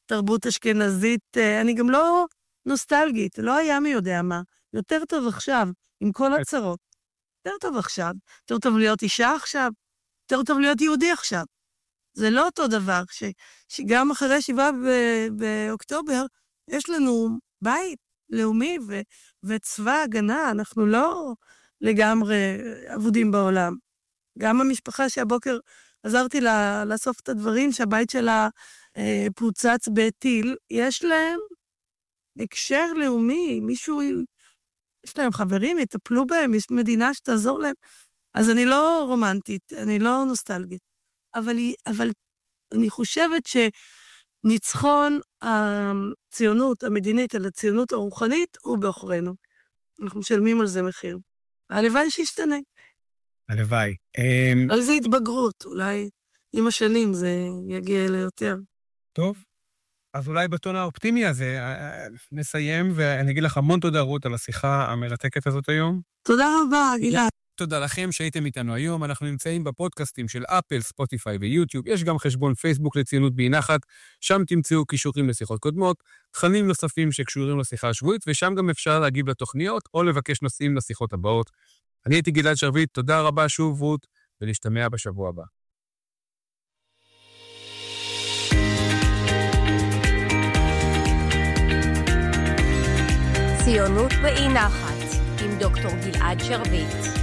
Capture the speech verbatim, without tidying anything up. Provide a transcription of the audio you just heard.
תרבות אשכנזית, אני גם לא נוסטלגית, לא היה מי יודע מה. יותר טוב עכשיו, עם כל הצרות. יותר טוב עכשיו. יותר טוב להיות אישה עכשיו. יותר טוב להיות יהודי עכשיו. זה לא אותו דבר, ש, שגם אחרי שבעה באוקטובר, יש לנו בית לאומי ו, וצבא הגנה, אנחנו לא לגמרי עבודים בעולם. גם המשפחה שהבוקר עזרתי לה, לאסוף את הדברים, שהבית שלה אה, פוצץ בטיל, יש להם הקשר לאומי, מישהו, יש להם חברים, יטפלו בהם, יש מדינה שתעזור להם. אז אני לא רומנטית, אני לא נוסטלגית. אבל, אבל אני חושבת שניצחון הציונות המדינית על הציונות הרוחנית הוא באחרינו. אנחנו משלמים על זה מחיר. הלוואי שישתנה. הלוואי. על זה התבגרות, אולי עם השנים זה יגיע ליותר. טוב, אז אולי בטון האופטימי הזה נסיים, ואני אגיד לך המון תודה רות על השיחה המרתקת הזאת היום. תודה רבה, גלעד. תודה לכם שהייתם איתנו היום, אנחנו נמצאים בפודקאסטים של אפל, ספוטיפיי ויוטיוב, יש גם חשבון פייסבוק לציונות בי נחת, שם תמצאו קישורים לשיחות קודמות, תכנים נוספים שקשורים לשיחה השבועית, ושם גם אפשר להגיב לתוכניות או לבקש נושאים לשיחות הבאות. אני הייתי גלעד שרביט, תודה רבה שוב רות, ולהשתמע בשבוע הבא. ציונות באי נחת עם דוקטור גלעד שרביט.